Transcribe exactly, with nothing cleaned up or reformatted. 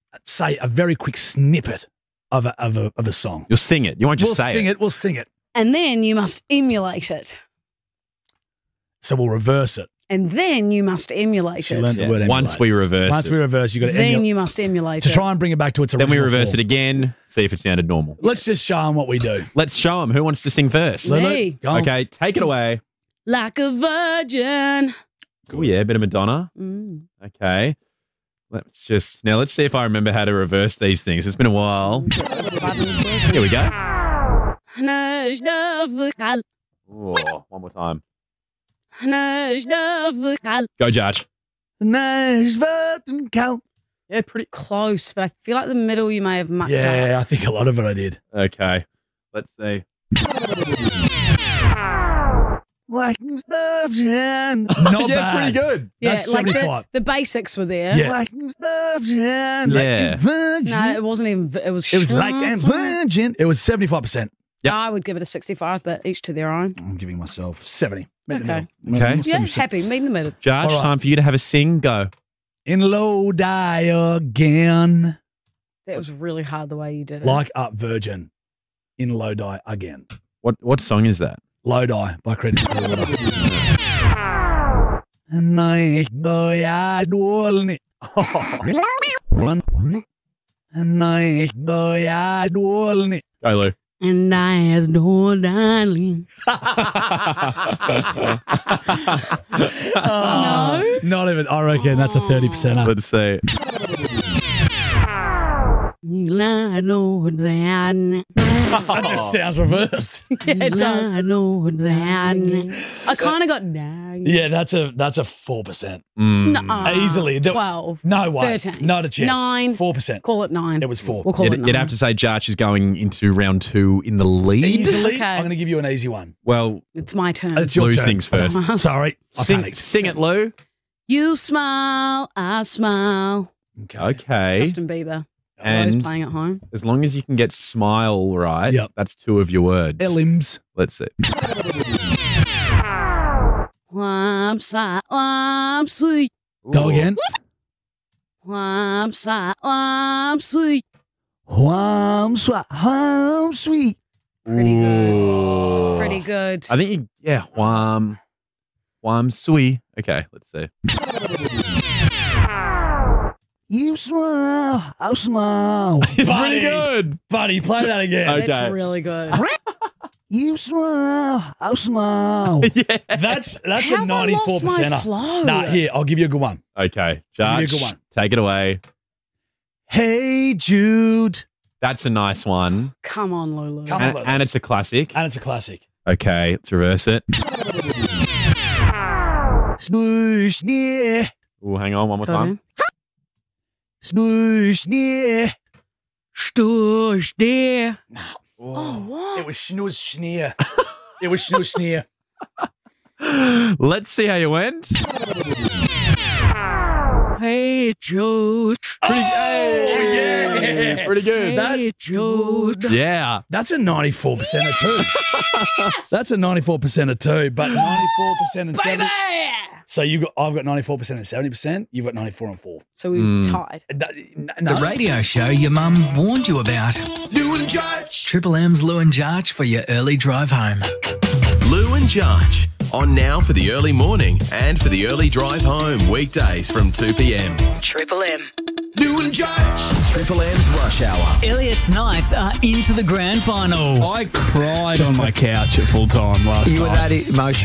say a very quick snippet of a, of a, of a song. You'll sing it. You won't just we'll say sing it. it. We'll sing it. And then you must emulate it. So we'll reverse it. And then you must emulate She it. learned the word emulate. Once we reverse Once it. we reverse, you got to Then emulate. you must emulate To it. try and bring it back to its original Then we reverse form. it again, see if it sounded normal. Let's just show them what we do. Let's show them. Who wants to sing first? Me. Lulu, go on. Okay, take it away. Like a virgin. Oh, yeah, a bit of Madonna. Mm. Okay. Let's just, now let's see if I remember how to reverse these things. It's been a while. Here we go. Oh, one more time. Go, Judge. Yeah, pretty. Close, but I feel like the middle you may have mucked Yeah, up. I think a lot of it I did. Okay. Let's see. Like Not yeah, bad. pretty good. Yeah, That's like the, seventy-five. the basics were there. Yeah. Like virgin. Yeah. No, it wasn't even, it was It was like a virgin. It was seventy-five percent. Yep. I would give it a sixty-five, but each to their own. I'm giving myself seventy. Meet in the Okay. middle. Okay. Yeah, happy. Meet in the middle. Judge, All right. time for you to have a sing. Go. In low die again. That was really hard the way you did it. Like up virgin. In low die again. What what song is that? Low die by Credit Clearwater. And I go ya dolne. And I go ya dolne. Go, Lou. And I has no darling. Oh, not even. I reckon that's a thirty percent up. Let's see. I know that. That just sounds reversed. Yeah, it does. I know that. I kind of got down. Yeah, that's a that's a four percent. Mm. No, Easily. The- twelve. No way. thirteen. Not a chance. Nine. Four percent. Call it nine. It was four. We'll call You'd, it nine. you'd have to say Judge is going into round two in the lead. Easily. Okay. I'm going to give you an easy one. Well, It's my turn. It's your Lou turn. sings first. Sorry, I Sing, panicked. sing it, Lou. You smile, I smile. Okay. Okay. Justin Bieber. Always And playing at home. as long as you can get smile right, Yep. that's two of your words. Elims. Let's see. I'm sad, I'm sweet. Go again. I'm sad, I'm sweet. Wham sweet. Wham sweet. Pretty good. Ooh. Pretty good. I think you, yeah, wham, wham sweet. Okay, let's see. You smile. I smile. It's pretty good. Buddy, play that again. Okay. That's really good. You smile. I smile. Yeah. That's that's How a have I lost ninety-four my percenter. flow? Nah, here, I'll give you a good one. Okay, Give me a Judge, good one. take it away. Hey, Jude. That's a nice one. Come on, Lulu. Come on. And, and it's a classic. And it's a classic. Okay, let's reverse it. Swoosh, yeah. Oh, hang on, one more Go time. then. Swoosh, yeah. Stush there. Oh, what? It was snooze sneer. It was snooze sneer. Let's see how you went. Hey, Jude. Pretty, Oh, yeah. pretty good. Hey, Jude. Yeah. That's a ninety-four percent of two. That's a ninety-four percent of two, but ninety-four percent and seventy. So you got, I've got ninety-four percent and seventy percent. You've got ninety-four and four. So we Mm. tied. That- n- No. The radio show your mum warned you about. Lou and Judge. Triple M's Lou and Jarch for your early drive home. Lou and Jarch, on now for the early morning and for the early drive home, weekdays from two p.m. Triple M. Lou and Judge. Triple M's Rush Hour. Elliot's Knights are into the grand final. I cried on my couch at full time last You were night. that emotional.